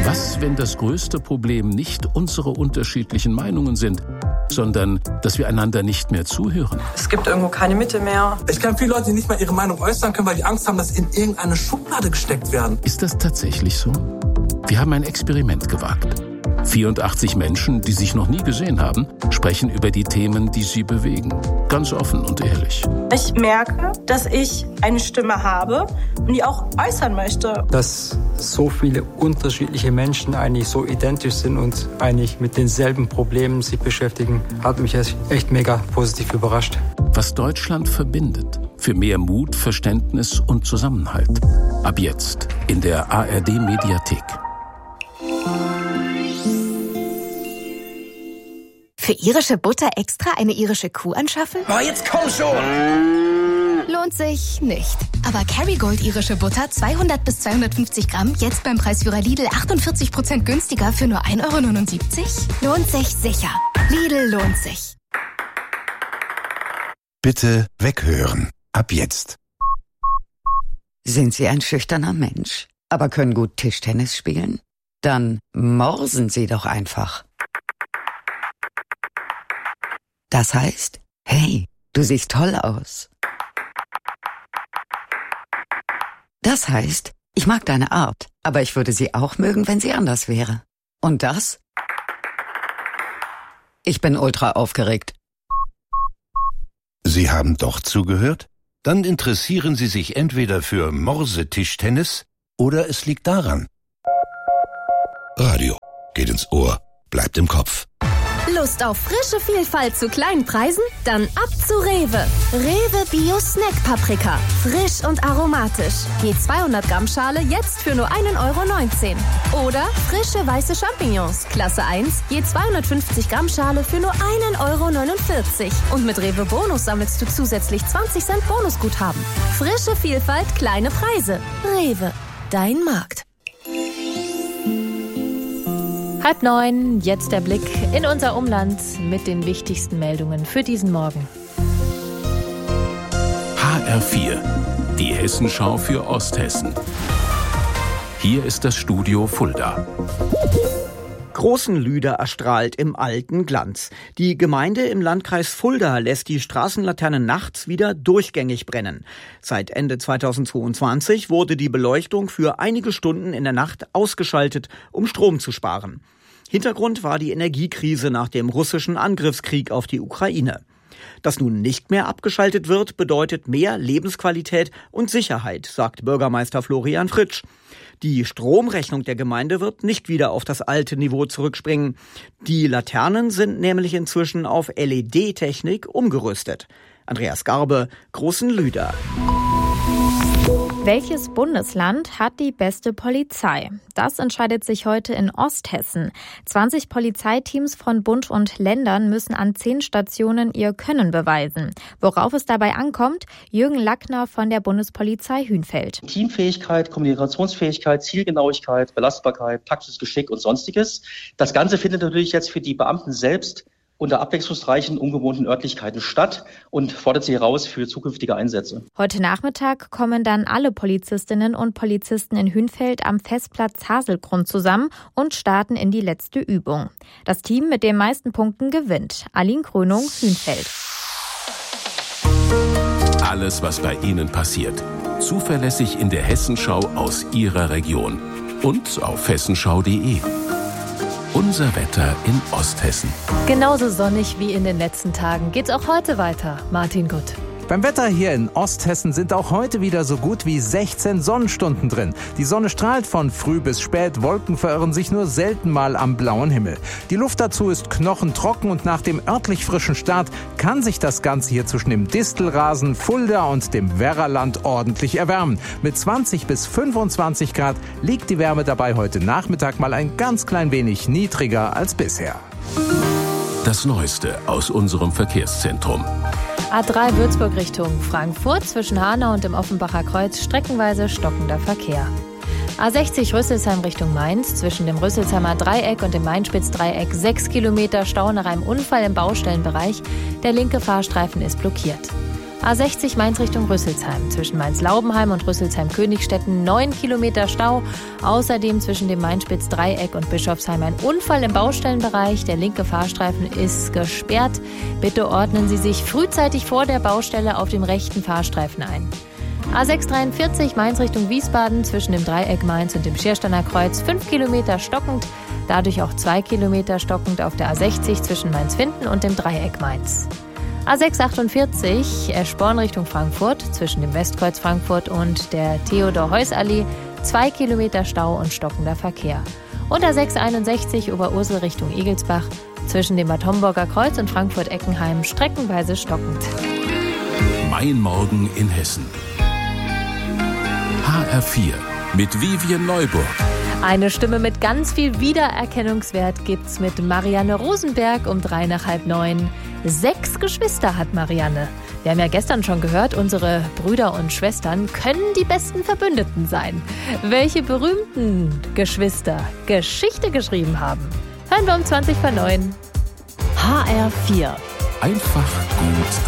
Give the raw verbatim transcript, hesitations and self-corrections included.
Was, wenn das größte Problem nicht unsere unterschiedlichen Meinungen sind, sondern dass wir einander nicht mehr zuhören? Es gibt irgendwo keine Mitte mehr. Ich kenne viele Leute, die nicht mal ihre Meinung äußern können, weil die Angst haben, dass sie in irgendeine Schublade gesteckt werden. Ist das tatsächlich so? Wir haben ein Experiment gewagt. vierundachtzig Menschen, die sich noch nie gesehen haben, sprechen über die Themen, die sie bewegen. Ganz offen und ehrlich. Ich merke, dass ich eine Stimme habe und die auch äußern möchte. Dass so viele unterschiedliche Menschen eigentlich so identisch sind und eigentlich mit denselben Problemen sich beschäftigen, hat mich echt mega positiv überrascht. Was Deutschland verbindet. Für mehr Mut, Verständnis und Zusammenhalt. Ab jetzt in der A R D-Mediathek. Für irische Butter extra eine irische Kuh anschaffen? Oh, jetzt komm schon! Lohnt sich nicht. Aber Kerrygold irische Butter zweihundert bis zweihundertfünfzig Gramm jetzt beim Preisführer Lidl achtundvierzig Prozent günstiger für nur ein Euro neunundsiebzig? Lohnt sich sicher. Lidl lohnt sich. Bitte weghören. Ab jetzt. Sind Sie ein schüchterner Mensch, aber können gut Tischtennis spielen? Dann morsen Sie doch einfach. Das heißt, hey, du siehst toll aus. Das heißt, ich mag deine Art, aber ich würde sie auch mögen, wenn sie anders wäre. Und das? Ich bin ultra aufgeregt. Sie haben doch zugehört? Dann interessieren Sie sich entweder für Morse-Tischtennis oder es liegt daran. Radio geht ins Ohr, bleibt im Kopf. Lust auf frische Vielfalt zu kleinen Preisen? Dann ab zu Rewe. Rewe Bio Snack Paprika. Frisch und aromatisch. Je zweihundert Gramm Schale jetzt für nur ein Euro neunzehn. Oder frische weiße Champignons. Klasse eins. Je zweihundertfünfzig Gramm Schale für nur ein Euro neunundvierzig. Und mit Rewe Bonus sammelst du zusätzlich zwanzig Cent Bonusguthaben. Frische Vielfalt, kleine Preise. Rewe. Dein Markt. Halb neun, jetzt der Blick in unser Umland mit den wichtigsten Meldungen für diesen Morgen. H R vier, die Hessenschau für Osthessen. Hier ist das Studio Fulda. Großenlüder erstrahlt im alten Glanz. Die Gemeinde im Landkreis Fulda lässt die Straßenlaternen nachts wieder durchgängig brennen. Seit Ende zweitausendzweiundzwanzig wurde die Beleuchtung für einige Stunden in der Nacht ausgeschaltet, um Strom zu sparen. Hintergrund war die Energiekrise nach dem russischen Angriffskrieg auf die Ukraine. Dass nun nicht mehr abgeschaltet wird, bedeutet mehr Lebensqualität und Sicherheit, sagt Bürgermeister Florian Fritsch. Die Stromrechnung der Gemeinde wird nicht wieder auf das alte Niveau zurückspringen. Die Laternen sind nämlich inzwischen auf L E D-Technik umgerüstet. Andreas Garbe, Großenlüder. Welches Bundesland hat die beste Polizei? Das entscheidet sich heute in Osthessen. zwanzig Polizeiteams von Bund und Ländern müssen an zehn Stationen ihr Können beweisen. Worauf es dabei ankommt, Jürgen Lackner von der Bundespolizei Hünfeld. Teamfähigkeit, Kommunikationsfähigkeit, Zielgenauigkeit, Belastbarkeit, taktisches Geschick und Sonstiges. Das Ganze findet natürlich jetzt für die Beamten selbst unter abwechslungsreichen, ungewohnten Örtlichkeiten statt und fordert sie heraus für zukünftige Einsätze. Heute Nachmittag kommen dann alle Polizistinnen und Polizisten in Hünfeld am Festplatz Haselgrund zusammen und starten in die letzte Übung. Das Team mit den meisten Punkten gewinnt. Aline Krönung, Hünfeld. Alles, was bei Ihnen passiert. Zuverlässig in der Hessenschau aus Ihrer Region. Und auf hessenschau punkt de. Unser Wetter in Osthessen. Genauso sonnig wie in den letzten Tagen geht's auch heute weiter. Martin Gutt. Beim Wetter hier in Osthessen sind auch heute wieder so gut wie sechzehn Sonnenstunden drin. Die Sonne strahlt von früh bis spät, Wolken verirren sich nur selten mal am blauen Himmel. Die Luft dazu ist knochentrocken und nach dem örtlich frischen Start kann sich das Ganze hier zwischen dem Distelrasen, Fulda und dem Werraland ordentlich erwärmen. Mit zwanzig bis fünfundzwanzig Grad liegt die Wärme dabei heute Nachmittag mal ein ganz klein wenig niedriger als bisher. Das Neueste aus unserem Verkehrszentrum. A drei Würzburg Richtung Frankfurt, zwischen Hanau und dem Offenbacher Kreuz streckenweise stockender Verkehr. A sechzig Rüsselsheim Richtung Mainz, zwischen dem Rüsselsheimer Dreieck und dem Mainspitz-Dreieck sechs Kilometer Stau nach einem Unfall im Baustellenbereich. Der linke Fahrstreifen ist blockiert. A sechzig Mainz Richtung Rüsselsheim. Zwischen Mainz-Laubenheim und Rüsselsheim-Königstetten neun Kilometer Stau. Außerdem zwischen dem Main-Spitz-Dreieck und Bischofsheim ein Unfall im Baustellenbereich. Der linke Fahrstreifen ist gesperrt. Bitte ordnen Sie sich frühzeitig vor der Baustelle auf dem rechten Fahrstreifen ein. A sechs dreiundvierzig Mainz Richtung Wiesbaden. Zwischen dem Dreieck Mainz und dem Schiersteiner Kreuz fünf Kilometer stockend. Dadurch auch zwei Kilometer stockend auf der A sechzig zwischen Mainz-Winden und dem Dreieck Mainz. A sechs achtundvierzig Eschborn Richtung Frankfurt. Zwischen dem Westkreuz Frankfurt und der Theodor-Heuss-Allee zwei Kilometer Stau und stockender Verkehr. Und A sechs einundsechzig Oberursel Richtung Igelsbach. Zwischen dem Bad Homburger Kreuz und Frankfurt-Eckenheim streckenweise stockend. Mein Morgen in Hessen. H R vier mit Vivien Neuburg. Eine Stimme mit ganz viel Wiedererkennungswert gibt's mit Marianne Rosenberg um drei nach halb neun. Sechs Geschwister hat Marianne. Wir haben ja gestern schon gehört, unsere Brüder und Schwestern können die besten Verbündeten sein. Welche berühmten Geschwister Geschichte geschrieben haben, hören wir um zwanzig vor neun. H R vier. Einfach gut